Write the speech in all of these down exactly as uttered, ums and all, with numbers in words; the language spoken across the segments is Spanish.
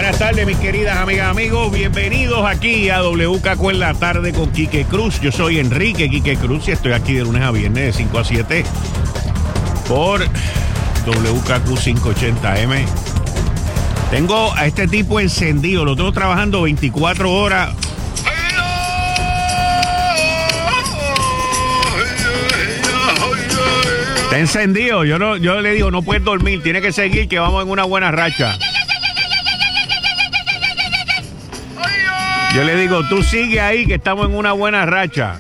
Buenas tardes, mis queridas amigas, amigos. Bienvenidos aquí a W K Q en la tarde con Quique Cruz. Yo soy Enrique Quique Cruz y estoy aquí de lunes a viernes de cinco a siete por W K Q quinientos ochenta M. Tengo a este tipo encendido, lo tengo trabajando veinticuatro horas. Está encendido. Yo, no, yo le digo, no puedes dormir, tiene que seguir, que vamos en una buena racha. Yo le digo, tú sigue ahí, que estamos en una buena racha.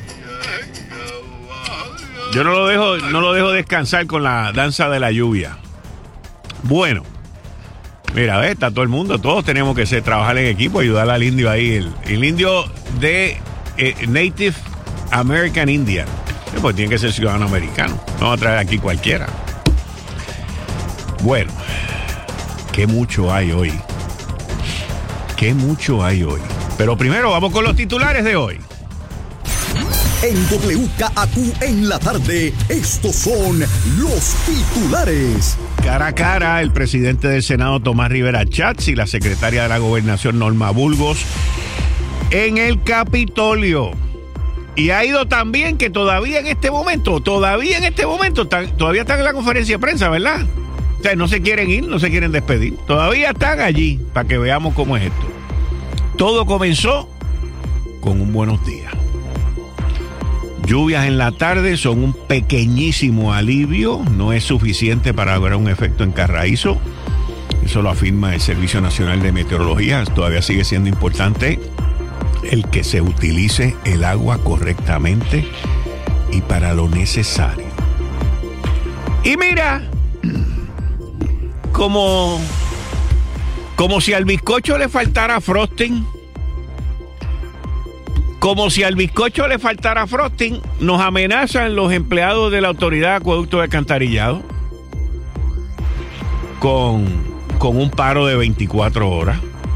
Yo no lo dejo, no lo dejo descansar con la danza de la lluvia. Bueno, mira, ¿ves? Está todo el mundo, todos tenemos que ser, trabajar en equipo, ayudar al indio ahí, el, el indio de eh, Native American Indian. Pues tiene que ser ciudadano americano, no va a traer aquí cualquiera. Bueno, qué mucho hay hoy. Qué mucho hay hoy. Pero primero vamos con los titulares de hoy. En W K Q en la tarde, estos son los titulares. Cara a cara, el presidente del Senado, Tomás Rivera Schatz, y la secretaria de la Gobernación, Norma Burgos, en el Capitolio. Y ha ido también que todavía en este momento, todavía en este momento, están, todavía están en la conferencia de prensa, ¿verdad? O sea, no se quieren ir, no se quieren despedir. Todavía están allí, para que veamos cómo es esto. Todo comenzó con un buenos días. Lluvias en la tarde son un pequeñísimo alivio, no es suficiente para lograr un efecto en Carraízo. Eso lo afirma el Servicio Nacional de Meteorología. Todavía sigue siendo importante el que se utilice el agua correctamente y para lo necesario. Y mira, como, como si al bizcocho le faltara frosting, como si al bizcocho le faltara frosting, nos amenazan los empleados de la Autoridad de Acueducto de Alcantarillado con, con un paro de veinticuatro horas.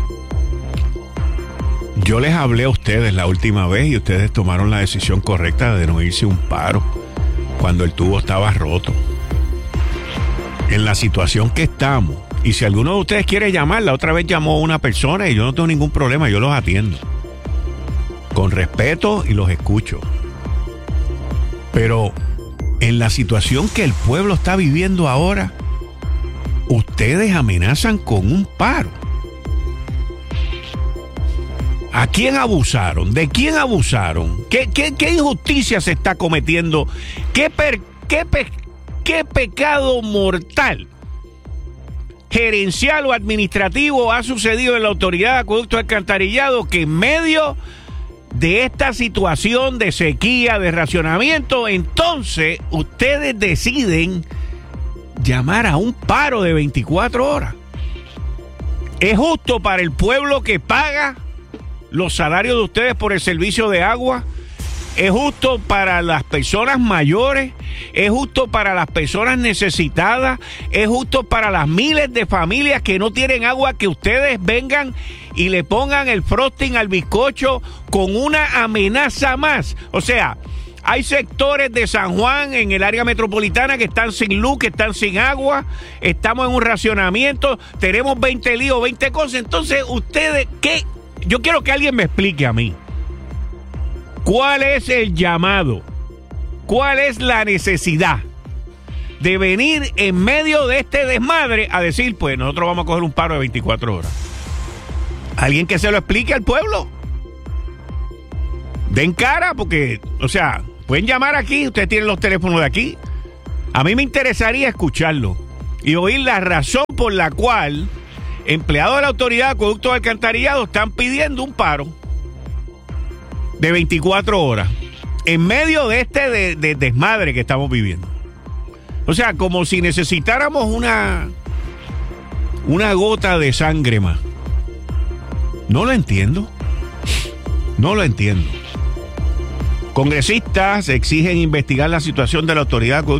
Yo les hablé a ustedes la última vez y ustedes tomaron la decisión correcta de no irse a un paro cuando el tubo estaba roto. En la situación que estamos, y si alguno de ustedes quiere llamar, la otra vez llamó una persona y yo no tengo ningún problema, yo los atiendo. Con respeto y los escucho. Pero en la situación que el pueblo está viviendo ahora, ustedes amenazan con un paro. ¿A quién abusaron? ¿De quién abusaron? ¿Qué, qué, qué injusticia se está cometiendo? ¿Qué, per, qué, pe, qué pecado mortal, gerencial o administrativo ha sucedido en la Autoridad de Acueducto de Alcantarillado que en medio de esta situación de sequía, de racionamiento, entonces ustedes deciden llamar a un paro de veinticuatro horas? ¿Es justo para el pueblo que paga los salarios de ustedes por el servicio de agua? ¿Es justo para las personas mayores? ¿Es justo para las personas necesitadas? ¿Es justo para las miles de familias que no tienen agua que ustedes vengan y le pongan el frosting al bizcocho con una amenaza más? O sea, hay sectores de San Juan en el área metropolitana que están sin luz, que están sin agua, estamos en un racionamiento, tenemos veinte líos, veinte cosas. Entonces, ustedes, ¿qué? Yo quiero que alguien me explique a mí. ¿Cuál es el llamado? ¿Cuál es la necesidad de venir en medio de este desmadre a decir, pues nosotros vamos a coger un paro de veinticuatro horas? ¿Alguien que se lo explique al pueblo? Den cara, porque, o sea, pueden llamar aquí, ustedes tienen los teléfonos de aquí. A mí me interesaría escucharlo y oír la razón por la cual empleados de la Autoridad de Acueducto de Alcantarillado están pidiendo un paro de veinticuatro horas en medio de este de, de desmadre que estamos viviendo. O sea, como si necesitáramos una una gota de sangre más. No lo entiendo. No lo entiendo. Congresistas exigen investigar la situación de la Autoridad de Acueducto